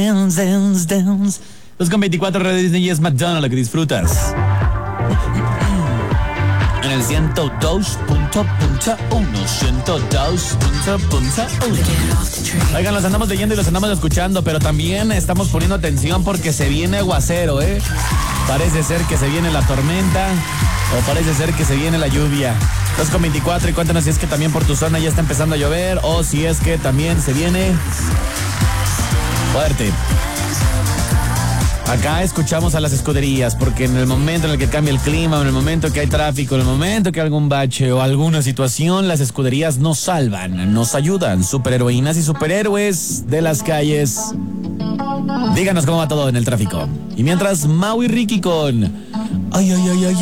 Dance, dance, dance. 2:24 Radio Disney y es McDonald's lo que disfrutas. En el 102.1. Oigan, los andamos leyendo y los andamos escuchando, pero también estamos poniendo atención porque se viene aguacero, ¿eh? Parece ser que se viene la tormenta o parece ser que se viene la lluvia. 2:24 y cuéntanos si es que también por tu zona ya está empezando a llover o si es que también se viene fuerte. Acá escuchamos a las escuderías porque en el momento en el que cambia el clima, en el momento que hay tráfico, en el momento que hay algún bache o alguna situación, las escuderías nos salvan, nos ayudan. Superheroínas y superhéroes de las calles. Díganos cómo va todo en el tráfico. Y mientras, Mau y Ricky con... Ay, ay, ay, ay.